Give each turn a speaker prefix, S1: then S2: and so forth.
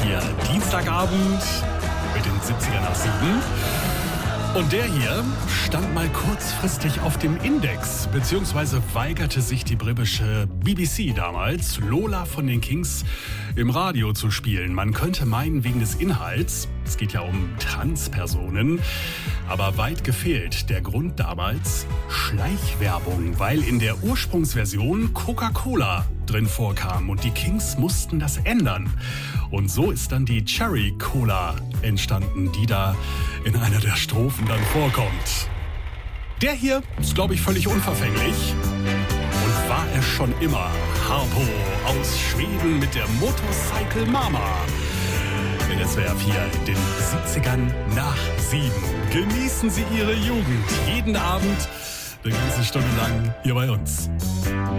S1: 4 Dienstagabend mit den 70er nach 7. Und der hier stand mal kurzfristig auf dem Index, beziehungsweise weigerte sich die britische BBC damals, Lola von den Kings im Radio zu spielen. Man könnte meinen, wegen des Inhalts, es geht ja um Transpersonen, aber weit gefehlt. Der Grund damals? Schleichwerbung, weil in der Ursprungsversion Coca-Cola drin vorkam und die Kings mussten das ändern. Und so ist dann die Cherry Cola entstanden, die da in einer der Strophen dann vorkommt. Der hier ist, glaube ich, völlig unverfänglich. Und war er schon immer. Harpo aus Schweden mit der Motorcycle Mama. In SWR 4 in den 70ern nach 7. Genießen Sie Ihre Jugend jeden Abend, eine ganze Stunde lang hier bei uns.